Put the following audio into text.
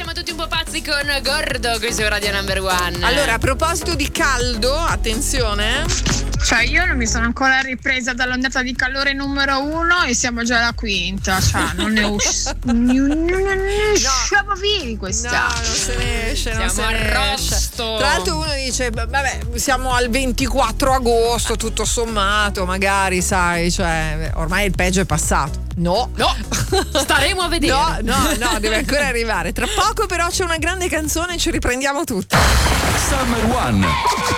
siamo tutti un po' pazzi con Gordo qui su Radio Number One. Allora, a proposito di caldo, attenzione. Cioè, io non mi sono ancora ripresa dall'ondata di calore numero 1 e siamo già alla quinta. Cioè, non ne usciamo vivi quest'anno. No, non se ne esce, non Siamo se ne arrosto. esce. Tra l'altro uno dice, vabbè, siamo al 24 agosto, tutto sommato, magari, sai, cioè, ormai il peggio è passato. No, staremo a vedere. No, deve ancora arrivare. Tra poco però c'è una grande canzone e ci riprendiamo tutti. Summer One.